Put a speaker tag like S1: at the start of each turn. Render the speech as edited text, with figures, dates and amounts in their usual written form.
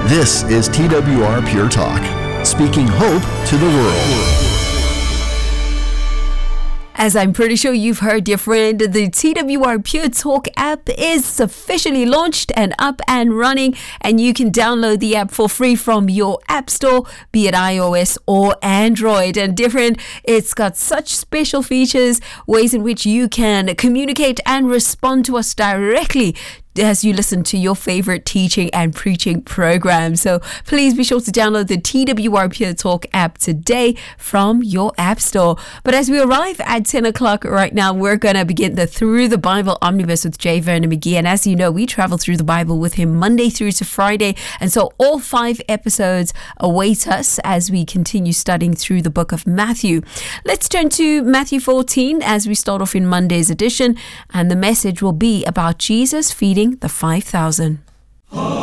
S1: This is TWR Pure Talk, speaking hope to the world.
S2: As I'm pretty sure you've heard, dear friend, the TWR Pure Talk app is officially launched and up and running, and you can download the app for free from your app store, be it iOS or Android. And dear friend, it's got such special features, ways in which you can communicate and respond to us directly as you listen to your favorite teaching and preaching program. So please be sure to download the TWR Pure Talk app today from your app store. But as we arrive at 10 o'clock right now, we're going to begin the Through the Bible Omnibus with J. Vernon McGee. And as you know, we travel through the Bible with him Monday through to Friday. And so all 5 episodes await us as we continue studying through the book of Matthew. Let's turn to Matthew 14 as we start off in Monday's edition. And the message will be about Jesus feeding the 5,000.